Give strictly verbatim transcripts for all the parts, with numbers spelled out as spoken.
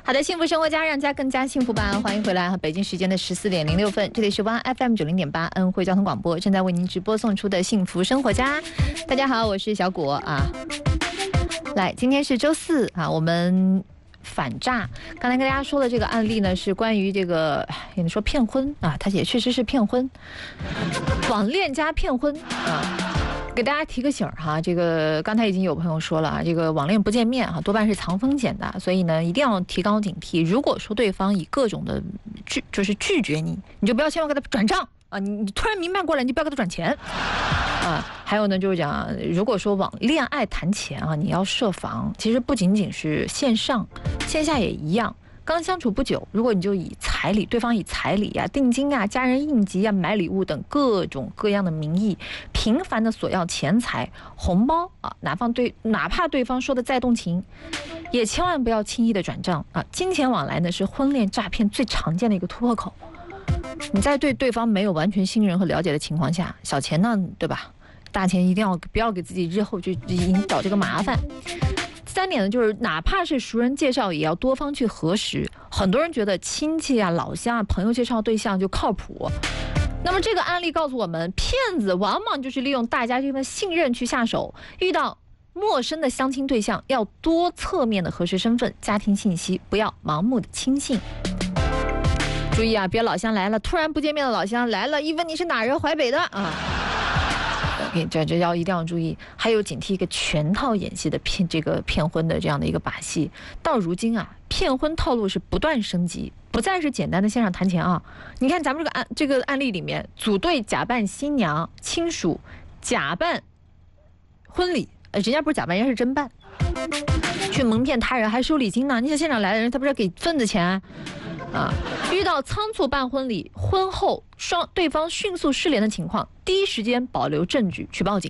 好的，幸福生活家让家更加幸福吧！欢迎回来，北京时间的十四点零六分，这里是湾 F M 九零点八恩惠交通广播，正在为您直播送出的幸福生活家。大家好，我是小果啊。来，今天是周四啊，我们反诈。刚才跟大家说的这个案例呢，是关于这个，你说骗婚啊，它也确实是骗婚，网恋加骗婚啊。给大家提个醒哈，这个刚才已经有朋友说了啊，这个网恋不见面哈，多半是藏风险的，所以呢，一定要提高警惕。如果说对方以各种的拒，就是拒绝你，你就不要千万给他转账啊，你你突然明白过来，你就不要给他转钱啊。还有呢，就是讲，如果说网恋爱谈钱啊，你要设防。其实不仅仅是线上，线下也一样。刚相处不久，如果你就以彩礼，对方以彩礼啊、定金啊、家人应急啊、买礼物等各种各样的名义，频繁的索要钱财、红包啊，哪怕对哪怕对方说的再动情，也千万不要轻易的转账啊！金钱往来呢是婚恋诈骗最常见的一个突破口。你在对对方没有完全信任和了解的情况下，小钱呢，对吧？大钱一定要不要给自己日后就引找这个麻烦。三点呢，就是哪怕是熟人介绍，也要多方去核实。很多人觉得亲戚啊、老乡啊、朋友介绍对象就靠谱。那么这个案例告诉我们，骗子往往就是利用大家这份信任去下手。遇到陌生的相亲对象，要多侧面的核实身份、家庭信息，不要盲目的轻信。注意啊，别老乡来了，突然不见面的老乡来了，一问你是哪人，淮北的啊。这这要一定要注意，还有警惕一个全套演戏的骗这个骗婚的这样的一个把戏。到如今啊，骗婚套路是不断升级，不再是简单的线上谈钱啊。你看咱们这个案这个案例里面，组队假扮新娘亲属，假扮婚礼，呃，人家不是假扮，人家是真办，去蒙骗他人，还收礼金呢。你想现场来的人，他不是要给份子钱啊？啊，遇到仓促办婚礼，婚后双对方迅速失联的情况，第一时间保留证据去报警。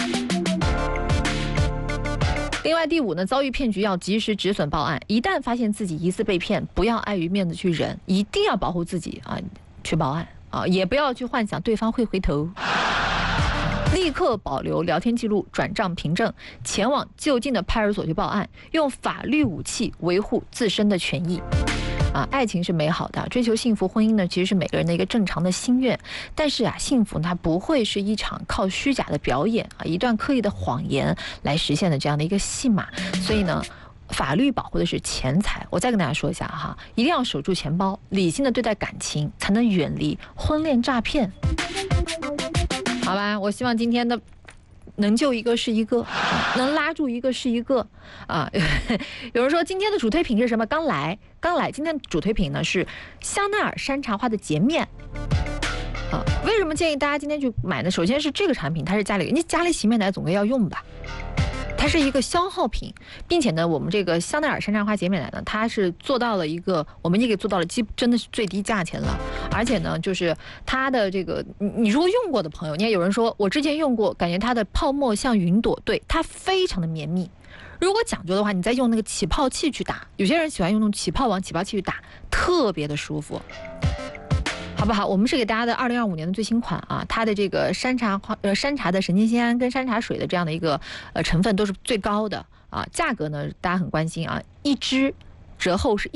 另外第五呢，遭遇骗局要及时止损报案，一旦发现自己疑似被骗，不要碍于面子去忍，一定要保护自己啊，去报案啊，也不要去幻想对方会回头。立刻保留聊天记录、转账凭证，前往就近的派出所去报案，用法律武器维护自身的权益。啊，爱情是美好的，追求幸福婚姻呢，其实是每个人的一个正常的心愿。但是啊，幸福它不会是一场靠虚假的表演啊，一段刻意的谎言来实现的这样的一个戏码。所以呢，法律保护的是钱财。我再跟大家说一下哈，一定要守住钱包，理性的对待感情，才能远离婚恋诈骗。好吧，我希望今天的能救一个是一个，能拉住一个是一个啊！有人说今天的主推品是什么？刚来，刚来。今天主推品呢是香奈儿山茶花的洁面啊。为什么建议大家今天去买呢？首先是这个产品，它是家里你家里洗面奶总归要用吧。它是一个消耗品，并且呢，我们这个香奈儿山茶花洁面奶呢，它是做到了一个，我们也给做到了基真的是最低价钱了。而且呢，就是它的这个，你你如果用过的朋友，你看有人说我之前用过，感觉它的泡沫像云朵，对，它非常的绵密。如果讲究的话，你再用那个起泡器去打，有些人喜欢用那种起泡网、起泡器去打，特别的舒服。好不好？我们是给大家的二零二五年的最新款啊，它的这个山茶花呃山茶的神经酰胺跟山茶水的这样的一个呃成分都是最高的啊，价格呢大家很关心啊，一支折后是